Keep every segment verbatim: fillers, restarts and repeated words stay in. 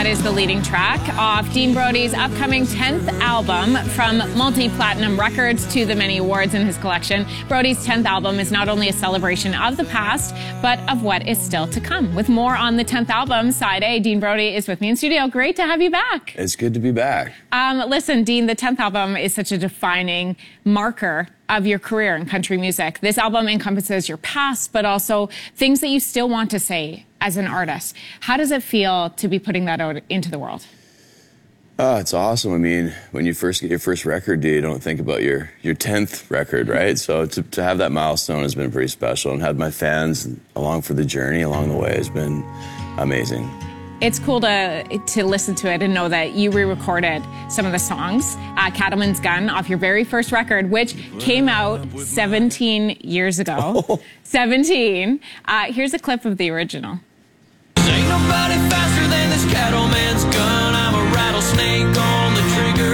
is the leading track off Dean Brody's upcoming tenth album. From multi-platinum records to the many awards in his collection, Brody's tenth album is not only a celebration of the past, but of what is still to come. With more on the tenth album, Side A, Dean Brody is with me in studio. Great to have you back. It's good to be back. Um, listen, Dean, the tenth album is such a defining marker of your career in country music. This album encompasses your past, but also things that you still want to say as an artist. How does it feel to be putting that out into the world? Oh, it's awesome. I mean, when you first get your first record deal, you don't think about your your tenth record, right? So to, to have that milestone has been pretty special, and had my fans along for the journey along the way has been amazing. It's cool to to listen to it and know that you re-recorded some of the songs, uh, Cattleman's Gun, off your very first record, which came out seventeen years ago. Oh. seventeen. Uh, here's a clip of the original. Ain't nobody faster than this cattleman's gun. I'm a rattlesnake on the trigger.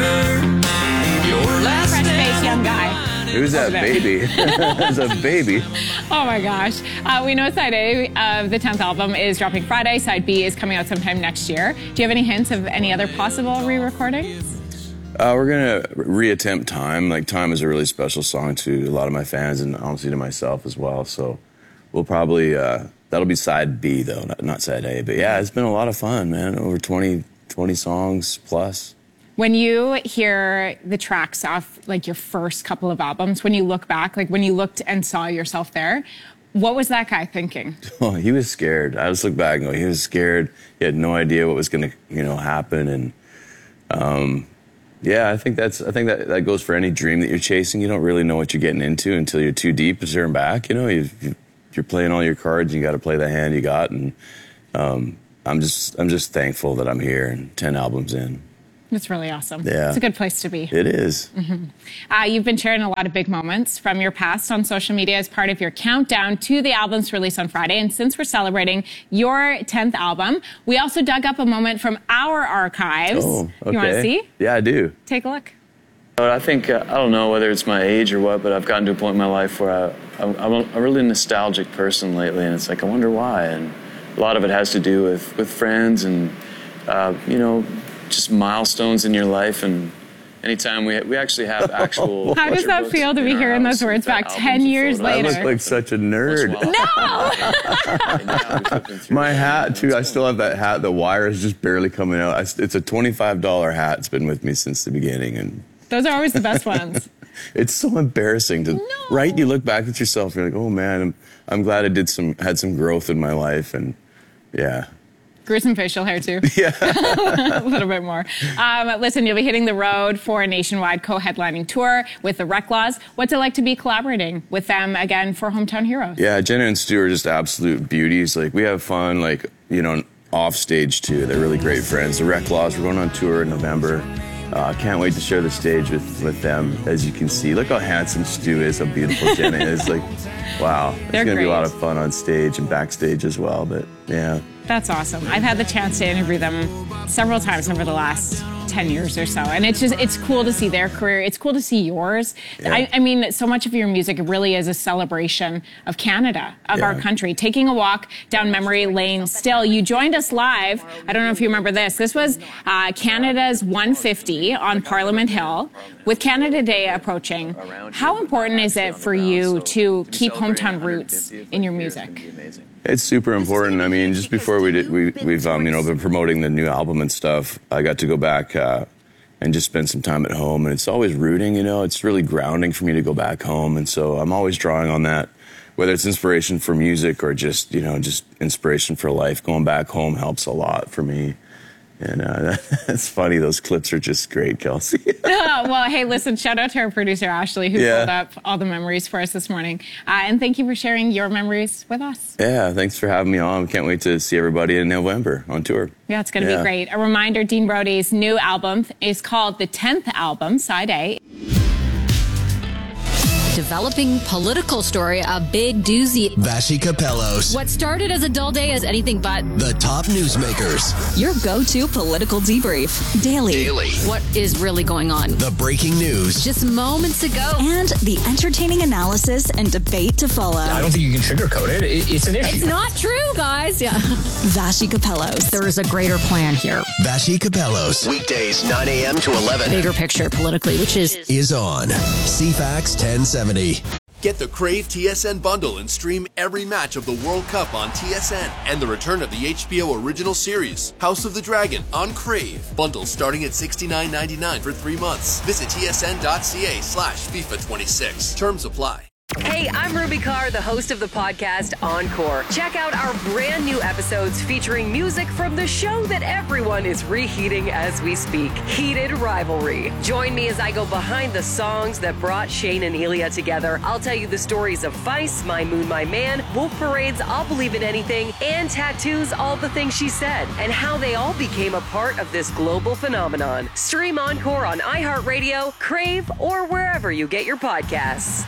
Your last Fresh-faced young guy. Who's that baby? It's a baby. Oh my gosh. Uh, we know Side A of the tenth album is dropping Friday. Side B is coming out sometime next year. Do you have any hints of any other possible re-recordings? Uh, we're going to reattempt Time. Like, Time is a really special song to a lot of my fans and honestly to myself as well. So we'll probably, uh, that'll be Side B though, not, not Side A. But yeah, it's been a lot of fun, man. Over twenty, twenty songs plus. When you hear the tracks off, like, your first couple of albums, when you look back, like, when you looked and saw yourself there, what was that guy thinking? Oh, he was scared. I just look back and go, he was scared. He had no idea what was going to, you know, happen. And, um, yeah, I think that's, I think that, that goes for any dream that you're chasing. You don't really know what you're getting into until you're too deep to turn back. You know, you, you, you're playing all your cards, and you got to play the hand you got. And, um, I'm just, I'm just thankful that I'm here and ten albums in. It's really awesome. Yeah. It's a good place to be. It is. Mm-hmm. Uh, you've been sharing a lot of big moments from your past on social media as part of your countdown to the album's release on Friday. And since we're celebrating your tenth album, we also dug up a moment from our archives. Oh, okay. You want to see? Yeah, I do. Take a look. But I think, uh, I don't know whether it's my age or what, but I've gotten to a point in my life where I, I'm, I'm a really nostalgic person lately, and it's like, I wonder why. And a lot of it has to do with, with friends and, uh, you know, just milestones in your life. And anytime we we actually have actual How does that feel to be hearing those words back ten years later? I look like such a nerd. No! My hat, too. I still have that hat. The wire is just barely coming out. I, it's a twenty-five dollar hat. It's been with me since the beginning. And those are always the best ones. It's so embarrassing to, no. right? You look back at yourself, you're like, oh, man, I'm, I'm glad I did some, had some growth in my life. And, yeah. Grew some facial hair, too. Yeah. A little bit more. Um, listen, you'll be hitting the road for a nationwide co-headlining tour with the Reclaws. What's it like to be collaborating with them again for Hometown Heroes? Yeah, Jenna and Stu are just absolute beauties. Like, we have fun, like, you know, off stage, too. They're really great friends. The Reclaws, we're going on tour in November. I uh, can't wait to share the stage with, with them. As you can see, look how handsome Stu is, how beautiful Jenna is. Like, wow. It's going to be a lot of fun on stage and backstage as well, but yeah. That's awesome. I've had the chance to interview them several times over the last ten years or so. And it's just, it's cool to see their career. It's cool to see yours. Yeah. I, I mean, so much of your music really is a celebration of Canada, of yeah. our country. Taking a walk down memory lane still. You joined us live. I don't know if you remember this. This was uh, Canada's one fifty on Parliament Hill. With Canada Day approaching, how important is it for you to keep hometown roots in your music? It's super important. I mean, just before we did, we, we've um, you know, been promoting the new album and stuff. I got to go back uh, and just spend some time at home, and it's always rooting. You know, it's really grounding for me to go back home, and so I'm always drawing on that. Whether it's inspiration for music or just you know just inspiration for life, going back home helps a lot for me. And uh, that's funny. Those clips are just great, Kelsey. Oh, well, hey, listen, shout out to our producer, Ashley, who yeah. pulled up all the memories for us this morning. Uh, and thank you for sharing your memories with us. Yeah, thanks for having me on. Can't wait to see everybody in November on tour. Yeah, it's going to yeah. be great. A reminder, Dean Brody's new album is called the tenth album, Side A. Developing political story, a big doozy. Vassy Capellos. What started as a dull day is anything but. The top newsmakers. Your go-to political debrief. Daily. Daily. What is really going on? The breaking news. Just moments ago. And the entertaining analysis and debate to follow. I don't think you can sugarcoat it. it it's an issue. It's not true, guys. Yeah. Vassy Capellos. There is a greater plan here. Vassy Capellos. Weekdays nine a.m. to eleven. Bigger picture politically, which is... Is on C FAX ten seventy. Get the Crave T S N bundle and stream every match of the World Cup on T S N and the return of the H B O original series, House of the Dragon, on Crave. Bundles starting at sixty-nine ninety-nine for three months. Visit tsn.ca slash FIFA twenty-six. Terms apply. Hey, I'm Ruby Carr, the host of the podcast Encore. Check out our brand new episodes featuring music from the show that everyone is reheating as we speak, Heated Rivalry. Join me as I go behind the songs that brought Shane and Ilya together. I'll tell you the stories of Vice, My Moon, My Man, Wolf Parade's I'll Believe in Anything, and Tattoo's All the Things She Said, and how they all became a part of this global phenomenon. Stream Encore on iHeartRadio, Crave, or wherever you get your podcasts.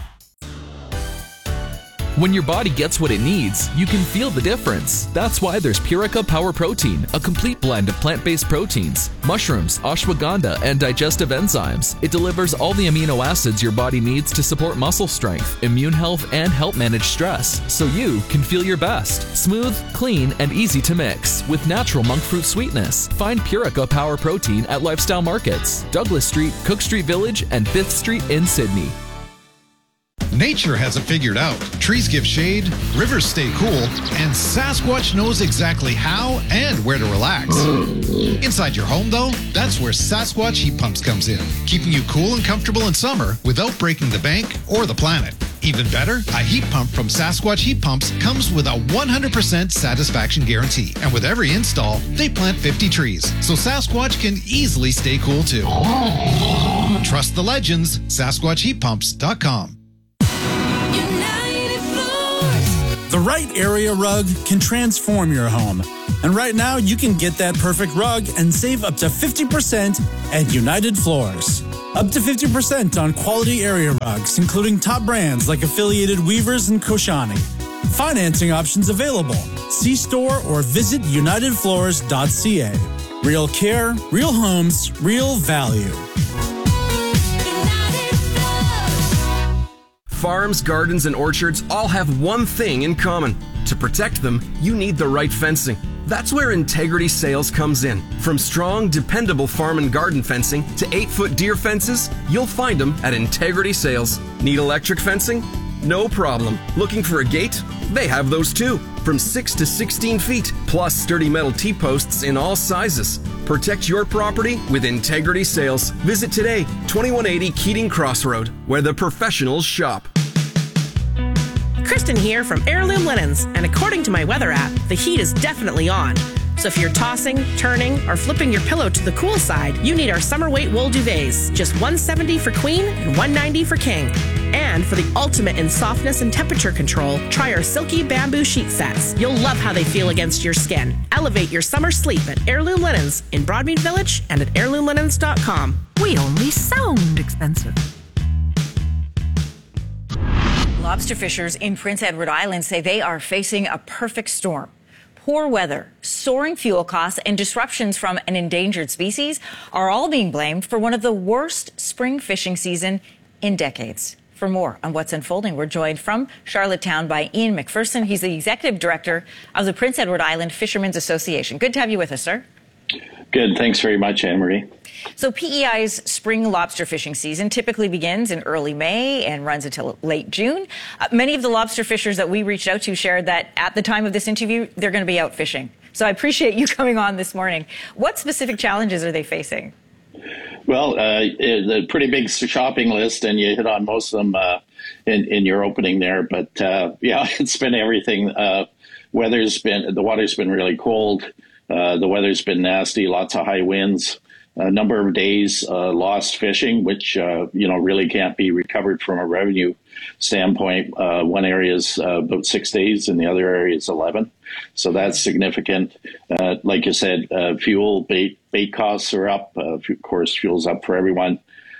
When your body gets what it needs, you can feel the difference. That's why there's Purica Power Protein, a complete blend of plant-based proteins, mushrooms, ashwagandha, and digestive enzymes. It delivers all the amino acids your body needs to support muscle strength, immune health, and help manage stress, so you can feel your best. Smooth, clean, and easy to mix with natural monk fruit sweetness. Find Purica Power Protein at Lifestyle Markets, Douglas Street, Cook Street Village, and fifth Street in Sydney. Nature has it figured out. Trees give shade, rivers stay cool, and Sasquatch knows exactly how and where to relax. Inside your home, though, that's where Sasquatch Heat Pumps comes in, keeping you cool and comfortable in summer without breaking the bank or the planet. Even better, a heat pump from Sasquatch Heat Pumps comes with a one hundred percent satisfaction guarantee. And with every install, they plant fifty trees, so Sasquatch can easily stay cool too. Trust the legends, Sasquatch Heat Pumps dot com. The right area rug can transform your home. And right now, you can get that perfect rug and save up to fifty percent at United Floors. Up to fifty percent on quality area rugs, including top brands like Affiliated Weavers and Koshani. Financing options available. See store or visit united floors dot c a. Real care, real homes, real value. Farms, gardens, and orchards all have one thing in common. To protect them, you need the right fencing. That's where Integrity Sales comes in. From strong, dependable farm and garden fencing to eight-foot deer fences, you'll find them at Integrity Sales. Need electric fencing? No problem. Looking for a gate? They have those too. From six to sixteen feet, plus sturdy metal T-posts in all sizes. Protect your property with Integrity Sales. Visit today, twenty-one eighty Keating Crossroad, where the professionals shop. Kristen here from Heirloom Linens, and according to my weather app, the heat is definitely on. So if you're tossing, turning, or flipping your pillow to the cool side, you need our summer weight wool duvets. Just one hundred seventy dollars for queen and one hundred ninety dollars for king. And for the ultimate in softness and temperature control, try our silky bamboo sheet sets. You'll love how they feel against your skin. Elevate your summer sleep at Heirloom Linens in Broadmead Village and at heirloom linens dot com. We only sound expensive. Lobster fishers in Prince Edward Island say they are facing a perfect storm. Poor weather, soaring fuel costs, and disruptions from an endangered species are all being blamed for one of the worst spring fishing season in decades. For more on what's unfolding, we're joined from Charlottetown by Ian McPherson. He's the executive director of the Prince Edward Island Fishermen's Association. Good to have you with us, sir. Good. Thanks very much, Anne-Marie. So P E I's spring lobster fishing season typically begins in early May and runs until late June. Uh, many of the lobster fishers that we reached out to shared that at the time of this interview, they're going to be out fishing. So I appreciate you coming on this morning. What specific challenges are they facing? Well, uh, a pretty big shopping list, and you hit on most of them uh, in, in your opening there. But uh, yeah, it's been everything. Uh, weather's been, the water's been really cold. Uh, the weather's been nasty, lots of high winds. A number of days uh, lost fishing, which, uh, you know, really can't be recovered from a revenue standpoint. Uh, one area is uh, about six days and the other area is eleven. So that's significant. Uh, like you said, uh, fuel, bait, bait costs are up. Uh, of course, fuel's up for everyone.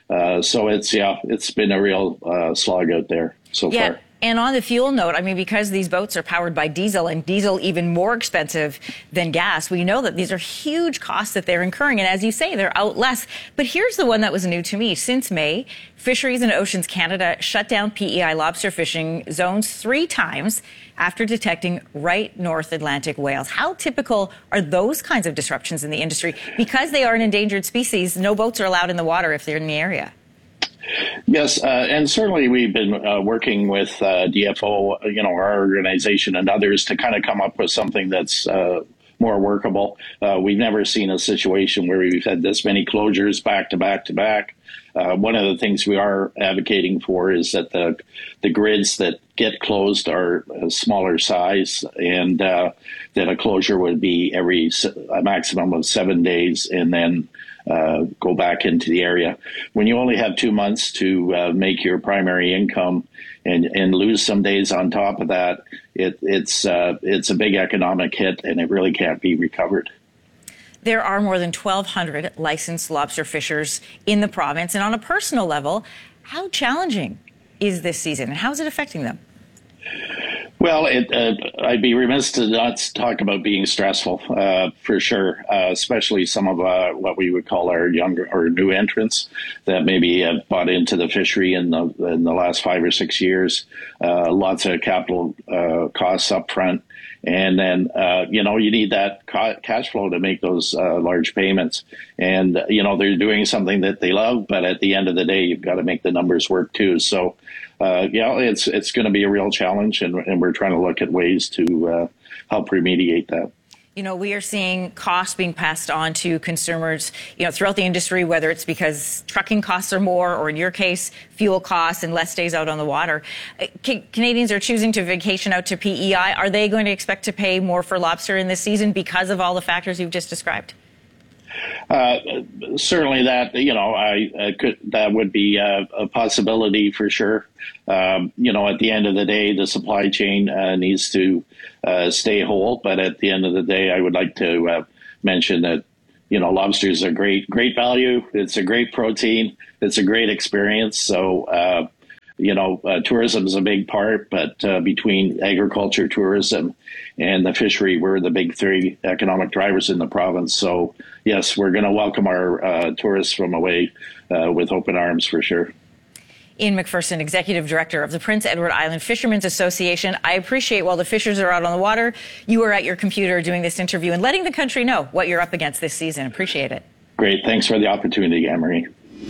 Uh, so it's, yeah, it's been a real uh, slog out there so yeah. far. And on the fuel note, I mean, because these boats are powered by diesel and diesel even more expensive than gas, we know that these are huge costs that they're incurring. And as you say, they're out less. But here's the one that was new to me. Since May, Fisheries and Oceans Canada shut down P E I lobster fishing zones three times after detecting right North Atlantic whales. How typical are those kinds of disruptions in the industry? Because they are an endangered species, no boats are allowed in the water if they're in the area. Yes, uh, and certainly we've been uh, working with uh, D F O, you know, our organization and others to kind of come up with something that's uh, more workable. Uh, we've never seen a situation where we've had this many closures back to back to back. Uh, one of the things we are advocating for is that the the grids that get closed are a smaller size, and uh, that a closure would be every a maximum of seven days, and then Uh, go back into the area. When you only have two months to uh, make your primary income and, and lose some days on top of that, it, it's uh, it's a big economic hit, and it really can't be recovered. There are more than twelve hundred licensed lobster fishers in the province. And on a personal level, how challenging is this season, and how is it affecting them? Well, it, uh, I'd be remiss to not talk about being stressful, uh, for sure, uh, especially some of uh, what we would call our younger or new entrants that maybe have bought into the fishery in the, in the last five or six years. Uh, lots of capital uh, costs up front. And then, uh, you know, you need that ca- cash flow to make those uh, large payments. And, you know, they're doing something that they love, but at the end of the day, you've got to make the numbers work too. So, uh, yeah, it's it's going to be a real challenge, and, and we're trying to look at ways to uh, help remediate that. You know, we are seeing costs being passed on to consumers, you know, throughout the industry, whether it's because trucking costs are more, or in your case, fuel costs and less days out on the water. Can- Canadians are choosing to vacation out to P E I. Are they going to expect to pay more for lobster in this season because of all the factors you've just described? Uh, certainly that, you know, I, I could, that would be a, a possibility for sure. Um, you know, at the end of the day, the supply chain uh, needs to uh, stay whole. But at the end of the day, I would like to uh, mention that, you know, lobsters are great, great value. It's a great protein. It's a great experience. So, uh, you know, uh, tourism is a big part, but uh, between agriculture, tourism, and the fishery, we're the big three economic drivers in the province. So, yes, we're going to welcome our uh, tourists from away uh, with open arms for sure. Ian McPherson, Executive Director of the Prince Edward Island Fishermen's Association. I appreciate while the fishers are out on the water, you are at your computer doing this interview and letting the country know what you're up against this season. Appreciate it. Great. Thanks for the opportunity, Anne-Marie.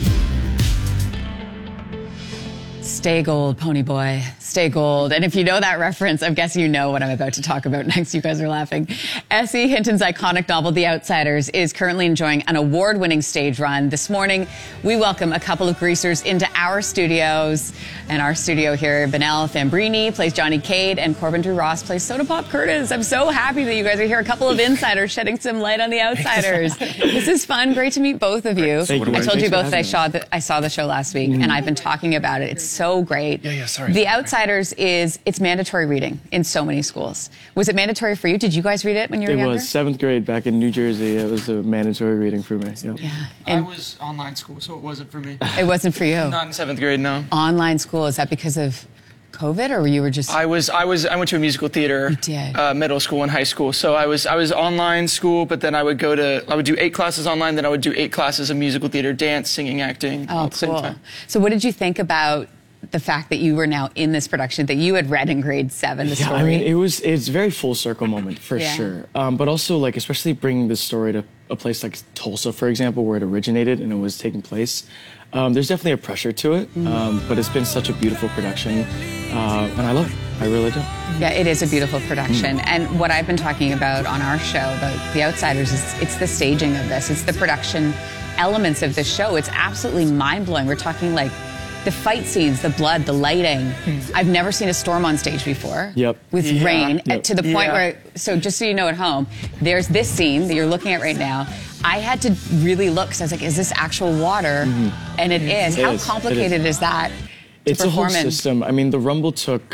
Stay gold, pony boy. Stay gold. And if you know that reference, I'm guessing you know what I'm about to talk about next. You guys are laughing. S E. Hinton's iconic novel, The Outsiders, is currently enjoying an award-winning stage run. This morning, we welcome a couple of greasers into our studios. And our studio here, Benel Fambrini plays Johnny Cade, and Corbin Drew Ross plays Soda Pop Curtis. I'm so happy that you guys are here. A couple of insiders shedding some light on The Outsiders. This is fun. Great to meet both of you. Thank you. I told Thanks you for both that I having saw, the, I saw the show last week, Mm. and I've been talking about it. It's so great. Yeah, yeah, sorry. The Outsiders is, it's mandatory reading in so many schools. Was it mandatory for you? Did you guys read it when you were It younger? was seventh grade back in New Jersey. It was a mandatory reading for me. Yep. Yeah. I was online school, so it wasn't for me. It wasn't for you? Not in seventh grade, no. Online school, is that because of COVID, or you were just... I was, I was, I went to a musical theater, uh, middle school and high school. So I was, I was online school, but then I would go to, I would do eight classes online, then I would do eight classes of musical theater, dance, singing, acting. Oh, all at the same cool. time. So what did you think about the fact that you were now in this production, that you had read in grade seven, the Yeah, story? I mean, it was, it's a very full circle moment for Yeah. sure. Um, but also, like, especially bringing this story to a place like Tulsa, for example, where it originated and it was taking place. Um, there's definitely a pressure to it, Mhm. um, but it's been such a beautiful production, uh, and I love it. I really do. Yeah, it is a beautiful production. Mm. And what I've been talking about on our show, about The Outsiders, is it's the staging of this. It's the production elements of this show. It's absolutely mind-blowing. We're talking like the fight scenes, the blood, the lighting. I've never seen a storm on stage before. Yep. With Yeah. rain, Yep. to the point Yeah. where, so just so you know at home, there's this scene that you're looking at right now. I had to really look, because I was like, is this actual water? And it is. It How is. It complicated is. is that to It's a whole perform in? system. I mean, the Rumble took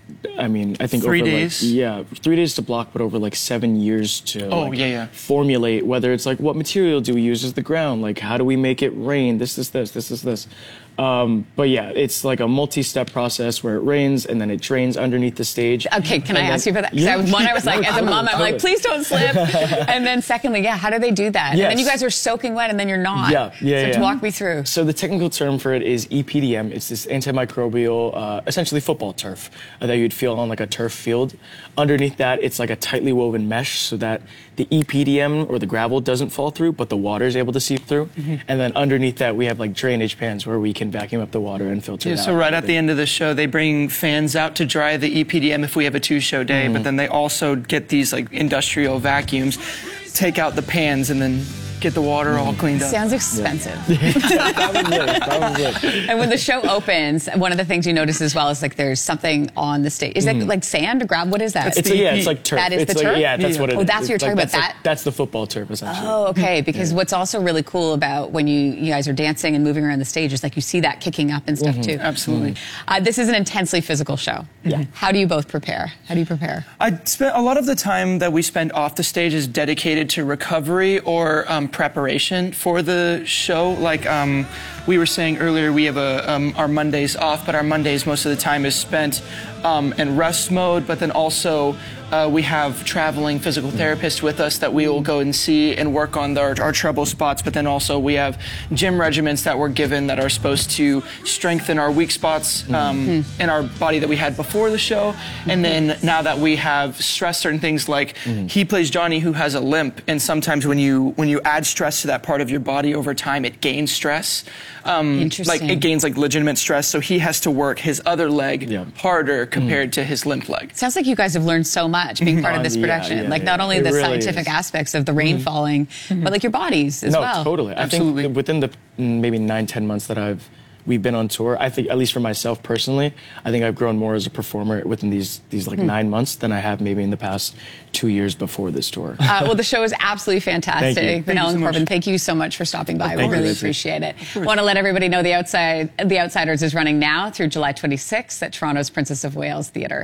I mean, I think Three over days? Like, yeah, three days to block, but over like seven years to Oh, like, yeah, yeah. formulate whether it's like what material do we use as the ground, like how do we make it rain, this, this, this, this, this, this. Um, but yeah, it's like a multi-step process where it rains and then it drains underneath the stage. Okay, can I And ask then- you about that? 'Cause Yeah. I, one, I was like, No, as a mom, I'm totally, like, please don't slip. And then secondly, yeah, how do they do that? And then Yes. you guys are soaking wet and then you're not. Yeah, yeah, So yeah. to walk me through. So the technical term for it is E P D M. It's this antimicrobial, uh, essentially football turf uh, that you'd feel on like a turf field. Underneath that, it's like a tightly woven mesh so that the E P D M or the gravel doesn't fall through, but the water is able to seep through. Mm-hmm. And then underneath that, we have like drainage pans where we can vacuum up the water and filter Yeah, it out. so right at the end of the show, they bring fans out to dry the E P D M if we have a two-show day, Mhm. but then they also get these like industrial vacuums, take out the pans, and then get the water all cleaned up. Sounds expensive. That was it. That was it. And when the show opens, one of the things you notice as well is like there's something on the stage. Is that like sand or grab? What is that? It's, yeah, it's like turf. That is it's the like, turf? Yeah, that's what it is. Oh, that's what It's you're like- talking about. that's like- That. That's the football turf, essentially. Oh, okay. Because what's also really cool about when you, you guys are dancing and moving around the stage is like you see that kicking up and stuff Mhm. too. Absolutely. Uh, this is an intensely physical show. Yeah. How do you both prepare? How do you prepare? I spent a lot of the time that we spend off the stage is dedicated to recovery or um, preparation for the show. Like um, we were saying earlier, we have a, um, our Mondays off, but our Mondays most of the time is spent um, in rest mode. But then also uh, we have traveling physical therapists with us that we will go and see and work on our, our trouble spots. But then also we have gym regimens that we're given that are supposed to strengthen our weak spots um, Mm-hmm. in our body that we had before the show. And then now that we have stressed certain things, like he plays Johnny who has a limp, and sometimes when you when you add stress to that part of your body over time, it gains stress. Um, Interesting. Like it gains like legitimate stress, so he has to work his other leg harder compared to his limp leg. Sounds like you guys have learned so much being part of this Yeah, production. yeah, like yeah. not only It the really scientific is. aspects of the rain falling, but like your bodies as no, well. totally. I think within the mm, maybe nine, ten months that I've we've been on tour, I think at least for myself personally, I think I've grown more as a performer within these these like Hmm. nine months than I have maybe in the past two years before this tour. Uh, well, the show is absolutely fantastic. Thank you. Thank you Ellen so much. Corbin, thank you so much for stopping by. Of we course. really Thank you. appreciate it. Want to let everybody know the outside, the Outsiders is running now through July twenty-sixth at Toronto's Princess of Wales Theatre.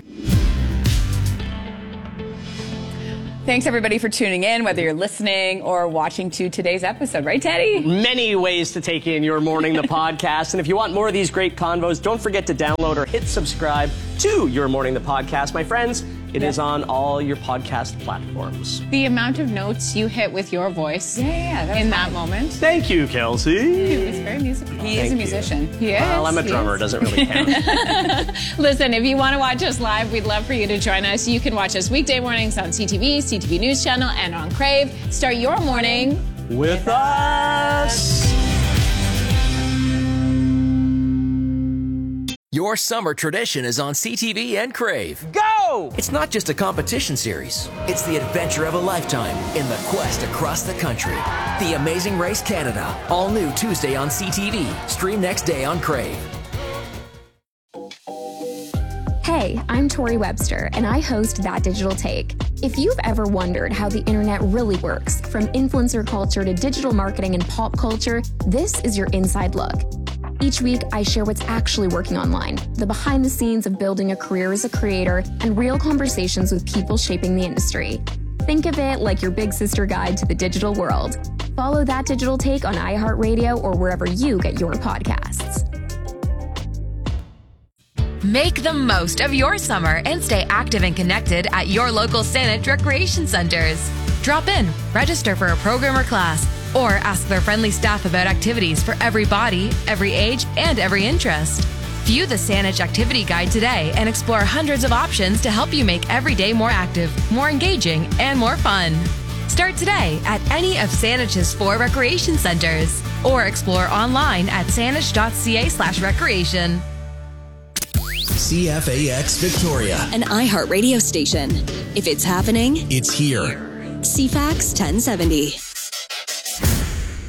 Thanks, everybody, for tuning in, whether you're listening or watching to today's episode. Right, Teddy? Many ways to take in Your Morning, the podcast. And if you want more of these great convos, don't forget to download or hit subscribe to Your Morning, the podcast. My friends, it is on all your podcast platforms. The amount of notes you hit with your voice yeah, yeah, that in that moment. Thank you, Kelsey. He was very musical. He Thank is a you. musician. He is. Well, I'm a he drummer. is. Doesn't really count. Listen, if you want to watch us live, we'd love for you to join us. You can watch us weekday mornings on C T V, C T V News Channel, and on Crave. Start your morning with us. Your summer tradition is on C T V and Crave. Go! It's not just a competition series. It's the adventure of a lifetime in the quest across the country. The Amazing Race Canada. All new Tuesday on C T V. Stream next day on Crave. Hey, I'm Tori Webster, and I host That Digital Take. If you've ever wondered how the internet really works, from influencer culture to digital marketing and pop culture, this is your inside look. Each week, I share what's actually working online, the behind the scenes of building a career as a creator, and real conversations with people shaping the industry. Think of it like your big sister guide to the digital world. Follow That Digital Take on iHeartRadio or wherever you get your podcasts. Make the most of your summer and stay active and connected at your local Saanich Recreation Centers. Drop in, register for a program or class, or ask their friendly staff about activities for every body, every age, and every interest. View the Saanich Activity Guide today and explore hundreds of options to help you make every day more active, more engaging, and more fun. Start today at any of Saanich's four recreation centers, or explore online at saanich.ca slash recreation. C F A X Victoria. An iHeart radio station. If it's happening, It's here. C FAX ten seventy.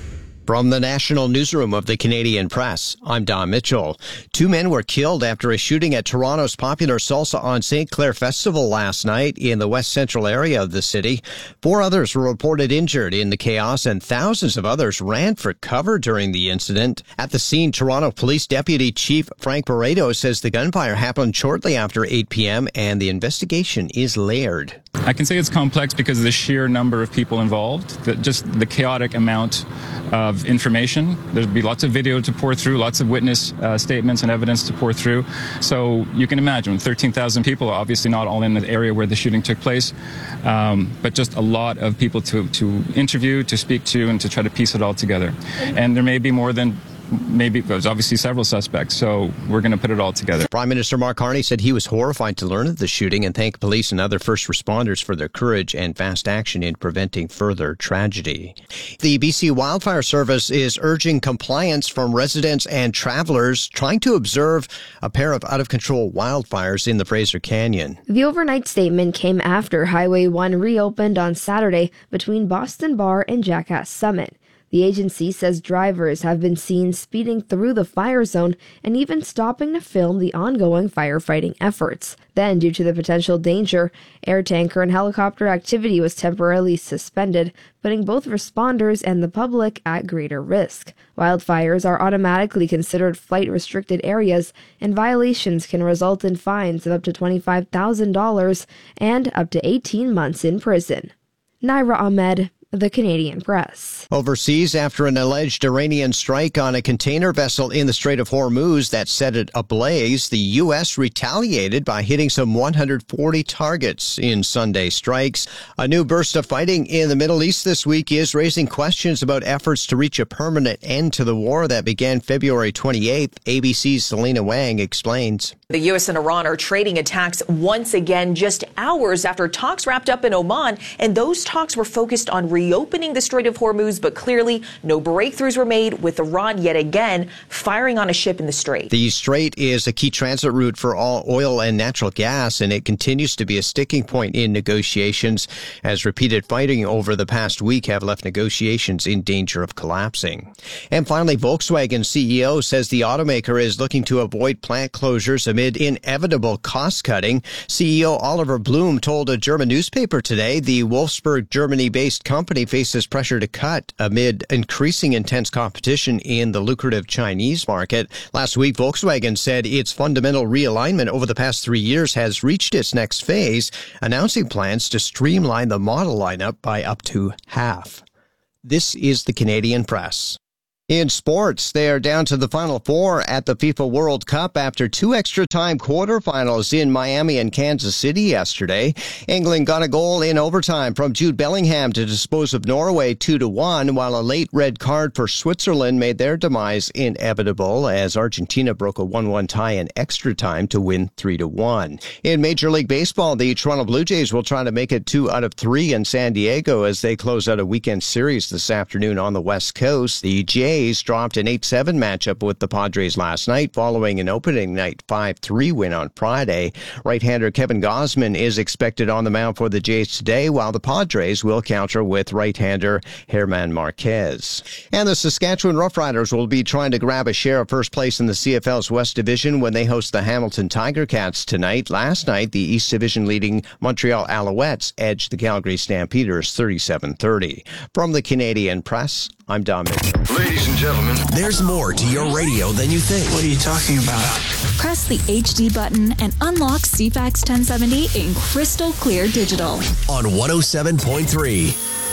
From the National Newsroom of the Canadian Press, I'm Don Mitchell. Two men were killed after a shooting at Toronto's popular Salsa on Saint Clair Festival last night in the west central area of the city. Four others were reported injured in the chaos, and thousands of others ran for cover during the incident. At the scene, Toronto Police Deputy Chief Frank Barreto says the gunfire happened shortly after eight p.m. and the investigation is layered. I can say it's complex because of the sheer number of people involved, the, just the chaotic amount of information. There'd be lots of video to pour through, lots of witness uh, statements and evidence to pour through. So you can imagine thirteen thousand people, obviously not all in the area where the shooting took place, um, but just a lot of people to, to interview, to speak to, and to try to piece it all together. And there may be more than Maybe there's obviously several suspects, so we're going to put it all together. Prime Minister Mark Carney said he was horrified to learn of the shooting and thanked police and other first responders for their courage and fast action in preventing further tragedy. The B C Wildfire Service is urging compliance from residents and travelers trying to observe a pair of out-of-control wildfires in the Fraser Canyon. The overnight statement came after Highway one reopened on Saturday between Boston Bar and Jackass Summit. The agency says drivers have been seen speeding through the fire zone and even stopping to film the ongoing firefighting efforts. Then, due to the potential danger, air tanker and helicopter activity was temporarily suspended, putting both responders and the public at greater risk. Wildfires are automatically considered flight-restricted areas, and violations can result in fines of up to twenty-five thousand dollars and up to eighteen months in prison. Naira Ahmed, The Canadian Press. Overseas, after an alleged Iranian strike on a container vessel in the Strait of Hormuz that set it ablaze, the U S retaliated by hitting some one hundred forty targets in Sunday strikes. A new burst of fighting in the Middle East this week is raising questions about efforts to reach a permanent end to the war that began February twenty-eighth. A B C's Selena Wang explains. The U S and Iran are trading attacks once again just hours after talks wrapped up in Oman, and those talks were focused on reopening the Strait of Hormuz, but clearly no breakthroughs were made, with Iran yet again firing on a ship in the strait. The strait is a key transit route for all oil and natural gas, and it continues to be a sticking point in negotiations, as repeated fighting over the past week have left negotiations in danger of collapsing. And finally, Volkswagen C E O says the automaker is looking to avoid plant closures amid inevitable cost-cutting. C E O Oliver Blume told a German newspaper today the Wolfsburg, Germany-based company faces pressure to cut amid increasing intense competition in the lucrative Chinese market. Last week, Volkswagen said its fundamental realignment over the past three years has reached its next phase, announcing plans to streamline the model lineup by up to half. This is the Canadian Press. In sports, they are down to the Final Four at the FIFA World Cup after two extra-time quarterfinals in Miami and Kansas City yesterday. England got a goal in overtime from Jude Bellingham to dispose of Norway two to one, while a late red card for Switzerland made their demise inevitable as Argentina broke a one one tie in extra time to win three to one. In Major League Baseball, the Toronto Blue Jays will try to make it two out of three in San Diego as they close out a weekend series this afternoon on the West Coast. The Jays dropped an eight seven matchup with the Padres last night following an opening night five three win on Friday. Right-hander Kevin Gausman is expected on the mound for the Jays today, while the Padres will counter with right-hander German Marquez. And the Saskatchewan Roughriders will be trying to grab a share of first place in the C F L's West Division when they host the Hamilton Tiger Cats tonight. Last night, the East Division leading Montreal Alouettes edged the Calgary Stampeders thirty-seven thirty. From the Canadian Press, I'm Don Mitchell. Ladies and gentlemen, there's more to your radio than you think. What are you talking about? Press the H D button and unlock C FAX ten seventy in crystal clear digital. On one oh seven point three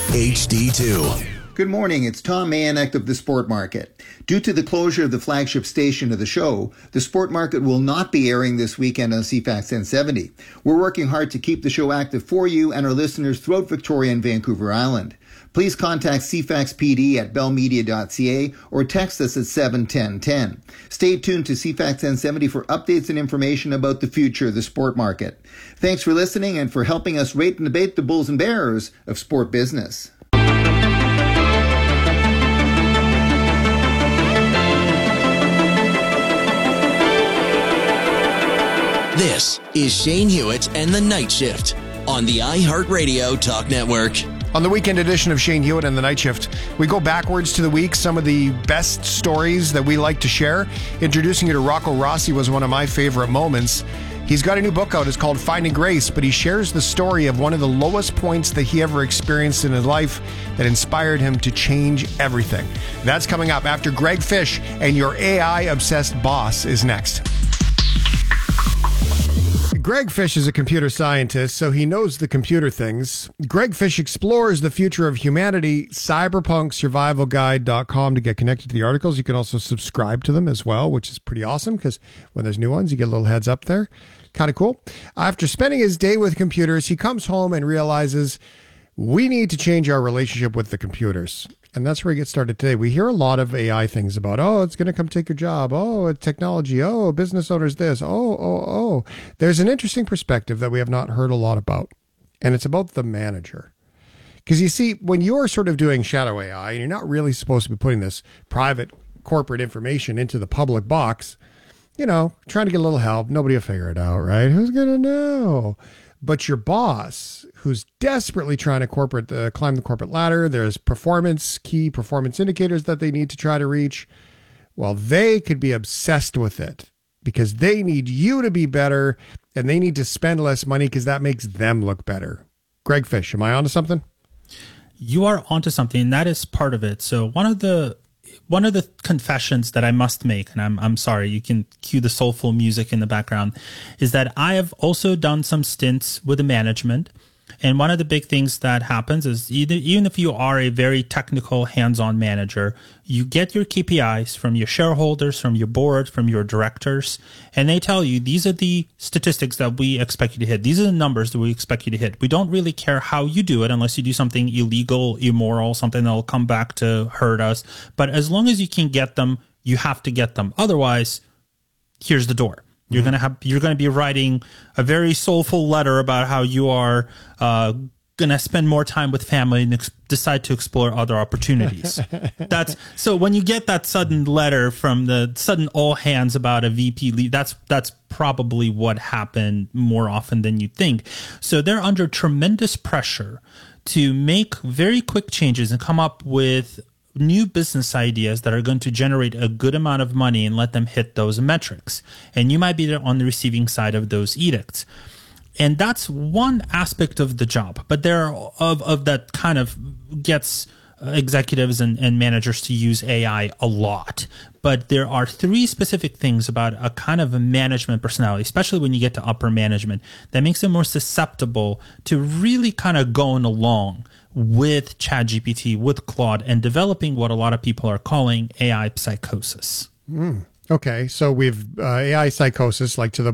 H D two. Good morning, it's Tom Mayanek of the Sport Market. Due to the closure of the flagship station of the show, the Sport Market will not be airing this weekend on C FAX ten seventy. We're working hard to keep the show active for you and our listeners throughout Victoria and Vancouver Island. Please contact C FAX P D at bell media dot c a or text us at seven ten ten. Stay tuned to C FAX ten seventy for updates and information about the future of the sport market. Thanks for listening and for helping us rate and debate the bulls and bears of sport business. This is Shane Hewitt and the Night Shift on the iHeartRadio Talk Network. On the weekend edition of Shane Hewitt and the Night Shift, we go backwards to the week, some of the best stories that we like to share. Introducing you to Rocco Rossi was one of my favorite moments. He's got a new book out. It's called Finding Grace, but he shares the story of one of the lowest points that he ever experienced in his life that inspired him to change everything. That's coming up after Greg Fish and Your A I-Obsessed Boss is next. Greg Fish is a computer scientist, so he knows the computer things. Greg Fish explores the future of humanity. cyberpunk survival guide dot com to get connected to the articles. You can also subscribe to them as well, which is pretty awesome because when there's new ones, you get a little heads up there. Kind of cool. After spending his day with computers, he comes home and realizes we need to change our relationship with the computers. And that's where we get started today. We hear a lot of A I things about, oh, it's going to come take your job. Oh, technology. Oh, business owners this. Oh, oh, oh. There's an interesting perspective that we have not heard a lot about. And it's about the manager. Because you see, when you're sort of doing shadow A I, and you're not really supposed to be putting this private corporate information into the public box, you know, trying to get a little help, nobody will figure it out, right? Who's going to know? But your boss, who's desperately trying to corporate uh, climb the corporate ladder, there's performance, key performance indicators that they need to try to reach. Well, they could be obsessed with it because they need you to be better and they need to spend less money because that makes them look better. Greg Fish, am I onto something? You are onto something, and that is part of it. So one of the One of the confessions that I must make, and I'm I'm sorry, you can cue the soulful music in the background, is that I have also done some stints with the management. And one of the big things that happens is either, even if you are a very technical, hands-on manager, you get your K P Is from your shareholders, from your board, from your directors, and they tell you these are the statistics that we expect you to hit. These are the numbers that we expect you to hit. We don't really care how you do it unless you do something illegal, immoral, something that will come back to hurt us. But as long as you can get them, you have to get them. Otherwise, here's the door. You're mm-hmm. gonna have you're gonna be writing a very soulful letter about how you are uh, gonna spend more time with family and ex- decide to explore other opportunities. That's so when you get that sudden letter from the sudden all hands about a V P lead, that's that's probably what happened more often than you think. So they're under tremendous pressure to make very quick changes and come up with new business ideas that are going to generate a good amount of money and let them hit those metrics. And you might be there on the receiving side of those edicts. And that's one aspect of the job. But there are of, of that kind of gets executives and, and managers to use A I a lot. But there are three specific things about a kind of a management personality, especially when you get to upper management, that makes them more susceptible to really kind of going along with ChatGPT, with Claude, and developing what a lot of people are calling A I psychosis. Mm. Okay, so we've uh, A I psychosis, like to the